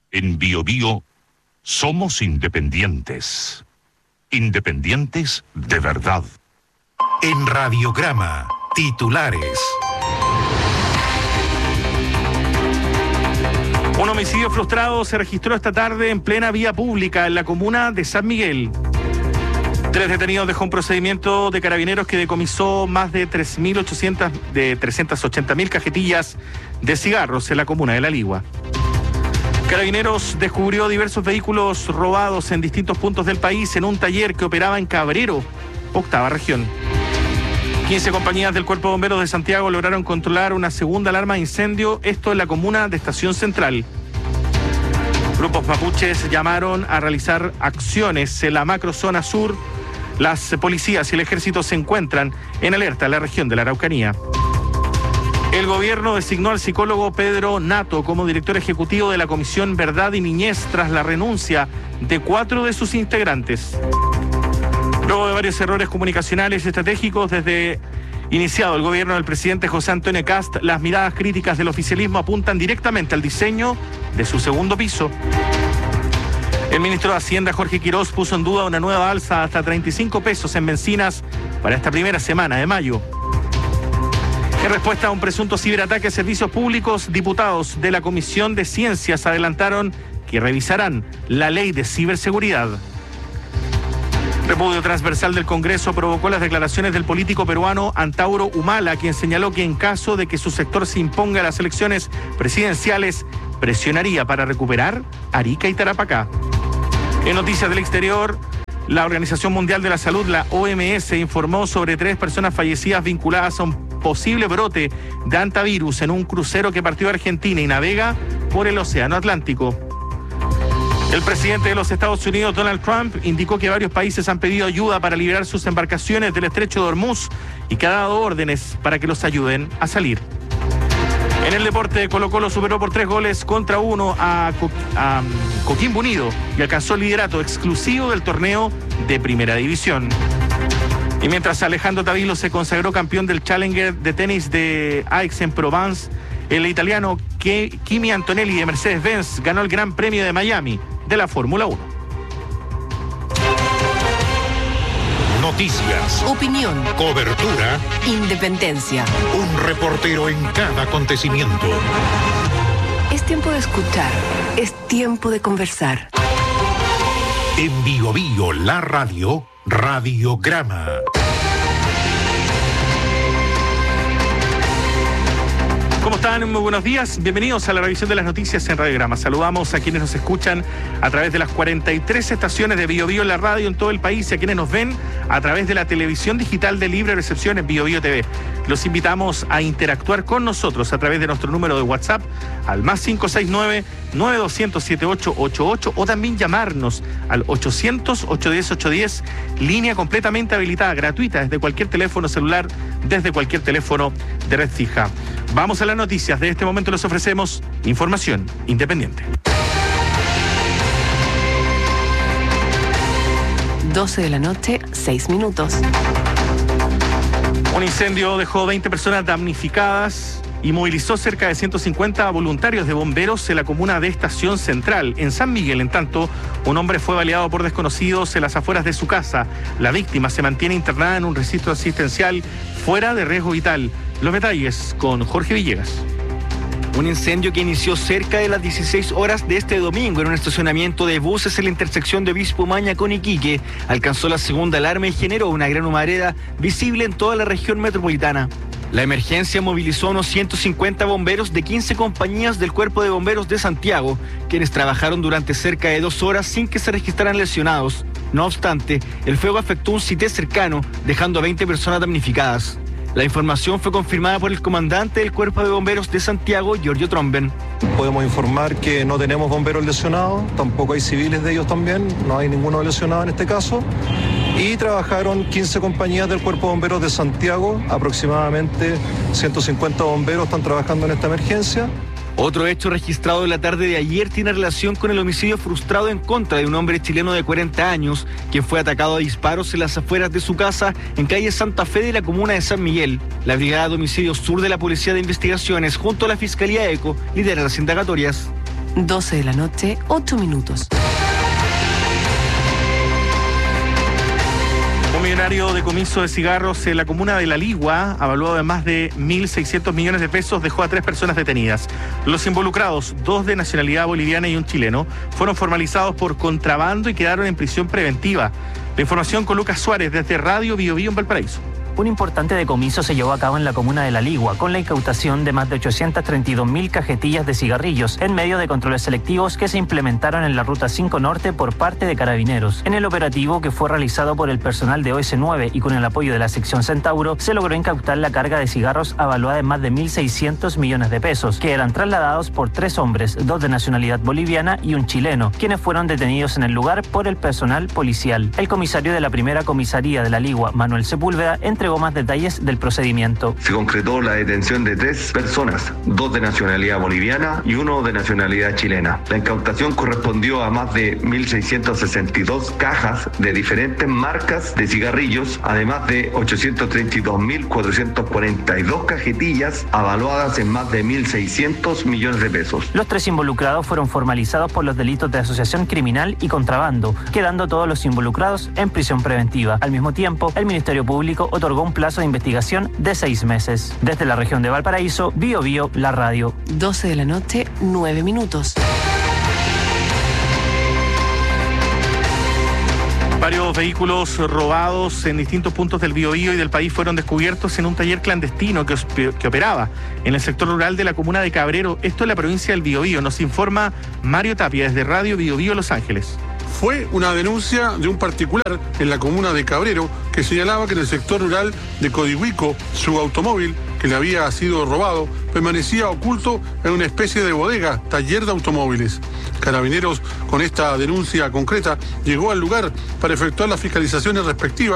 En BioBio somos independientes. Independientes de verdad. En Radiograma, titulares. Un homicidio frustrado se registró esta tarde en plena vía pública en la comuna de San Miguel. 3 detenidos dejó un procedimiento de carabineros que decomisó más de 380.000 cajetillas de cigarros en la comuna de La Ligua. Carabineros descubrió diversos vehículos robados en distintos puntos del país en un taller que operaba en Cabrero, octava región. 15 compañías del Cuerpo de Bomberos de Santiago lograron controlar una segunda alarma de incendio, esto en la comuna de Estación Central. Grupos mapuches llamaron a realizar acciones en la macrozona sur. Las policías y el ejército se encuentran en alerta en la región de la Araucanía. El gobierno designó al psicólogo Pedro Nato como director ejecutivo de la Comisión Verdad y Niñez tras la renuncia de 4 de sus integrantes. Luego de varios errores comunicacionales y estratégicos desde iniciado el gobierno del presidente José Antonio Kast, las miradas críticas del oficialismo apuntan directamente al diseño de su segundo piso. El ministro de Hacienda, Jorge Quirós, puso en duda una nueva alza hasta 35 pesos en bencinas para esta primera semana de mayo. En respuesta a un presunto ciberataque a servicios públicos, diputados de la Comisión de Ciencias adelantaron que revisarán la ley de ciberseguridad. Repudio transversal del Congreso provocó las declaraciones del político peruano Antauro Humala, quien señaló que en caso de que su sector se imponga a las elecciones presidenciales, presionaría para recuperar Arica y Tarapacá. En noticias del exterior, la Organización Mundial de la Salud, la OMS, informó sobre 3 personas fallecidas vinculadas a un posible brote de hantavirus en un crucero que partió de Argentina y navega por el Océano Atlántico. El presidente de los Estados Unidos, Donald Trump, indicó que varios países han pedido ayuda para liberar sus embarcaciones del estrecho de Hormuz y que ha dado órdenes para que los ayuden a salir. En el deporte, Colo-Colo superó por 3-1 a Coquimbo Unido y alcanzó el liderato exclusivo del torneo de Primera División. Y mientras Alejandro Tavilo se consagró campeón del Challenger de tenis de Aix-en-Provence, el italiano Kimi Antonelli de Mercedes-Benz ganó el Gran Premio de Miami de la Fórmula 1. Noticias, opinión, cobertura, independencia. Un reportero en cada acontecimiento. Es tiempo de escuchar, es tiempo de conversar. En BioBio, la radio, Radiograma. ¿Cómo están? Muy buenos días. Bienvenidos a la revisión de las noticias en Radiograma. Saludamos a quienes nos escuchan a través de las 43 estaciones de BioBio en la radio en todo el país y a quienes nos ven a través de la televisión digital de libre recepción en BioBio TV. Los invitamos a interactuar con nosotros a través de nuestro número de WhatsApp al +569-9200-7888 o también llamarnos al 800-810-810, línea completamente habilitada, gratuita, desde cualquier teléfono celular, desde cualquier teléfono de red fija. Vamos a las noticias. De este momento les ofrecemos información independiente. 12 de la noche, 6 minutos. Un incendio dejó 20 personas damnificadas y movilizó cerca de 150 voluntarios de bomberos en la comuna de Estación Central. En San Miguel, en tanto, un hombre fue baleado por desconocidos en las afueras de su casa. La víctima se mantiene internada en un recinto asistencial fuera de riesgo vital. Los detalles con Jorge Villegas. Un incendio que inició cerca de las 16 horas de este domingo en un estacionamiento de buses en la intersección de Obispo Maña con Iquique alcanzó la segunda alarma y generó una gran humareda visible en toda la región metropolitana. La emergencia movilizó a unos 150 bomberos de 15 compañías del Cuerpo de Bomberos de Santiago, quienes trabajaron durante cerca de 2 horas sin que se registraran lesionados. No obstante, el fuego afectó un sitio cercano, dejando a 20 personas damnificadas. La información fue confirmada por el comandante del Cuerpo de Bomberos de Santiago, Giorgio Tromben. Podemos informar que no tenemos bomberos lesionados, tampoco hay civiles de ellos también, no hay ninguno lesionado en este caso. Y trabajaron 15 compañías del Cuerpo de Bomberos de Santiago, aproximadamente 150 bomberos están trabajando en esta emergencia. Otro hecho registrado en la tarde de ayer tiene relación con el homicidio frustrado en contra de un hombre chileno de 40 años, quien fue atacado a disparos en las afueras de su casa en calle Santa Fe de la comuna de San Miguel. La Brigada de Homicidios Sur de la Policía de Investigaciones, junto a la Fiscalía ECO, lidera las indagatorias. 12 de la noche, 8 minutos. Un millonario decomiso de cigarros en la comuna de La Ligua, avaluado en más de 1.600 millones de pesos, dejó a 3 personas detenidas. Los involucrados, 2 de nacionalidad boliviana y un chileno, fueron formalizados por contrabando y quedaron en prisión preventiva. La información con Lucas Suárez desde Radio Bio Bio en Valparaíso. Un importante decomiso se llevó a cabo en la comuna de La Ligua, con la incautación de más de 832.000 cajetillas de cigarrillos en medio de controles selectivos que se implementaron en la Ruta 5 Norte por parte de Carabineros. En el operativo, que fue realizado por el personal de OS9 y con el apoyo de la sección Centauro, se logró incautar la carga de cigarros avaluada en más de 1.600 millones de pesos, que eran trasladados por 3 hombres, 2 de nacionalidad boliviana y un chileno, quienes fueron detenidos en el lugar por el personal policial. El comisario de la primera comisaría de La Ligua, Manuel Sepúlveda, entregó más detalles del procedimiento. Se concretó la detención de 3 personas, 2 de nacionalidad boliviana y 1 de nacionalidad chilena. La incautación correspondió a más de 1.662 cajas de diferentes marcas de cigarrillos, además de 832.442 cajetillas avaluadas en más de 1.600 millones de pesos. Los 3 involucrados fueron formalizados por los delitos de asociación criminal y contrabando, quedando todos los involucrados en prisión preventiva. Al mismo tiempo, el Ministerio Público otorgó un plazo de investigación de 6 meses. Desde la región de Valparaíso, Bio Bio, la radio. 12 de la noche, 9 minutos. Varios vehículos robados en distintos puntos del Biobío y del país fueron descubiertos en un taller clandestino que operaba en el sector rural de la comuna de Cabrero, esto en la provincia del Biobío. Nos informa Mario Tapia desde Radio Bio Bio Los Ángeles. Fue una denuncia de un particular en la comuna de Cabrero que señalaba que en el sector rural de Codihuico su automóvil, que le había sido robado, permanecía oculto en una especie de bodega, taller de automóviles. Carabineros, con esta denuncia concreta, llegó al lugar para efectuar las fiscalizaciones respectivas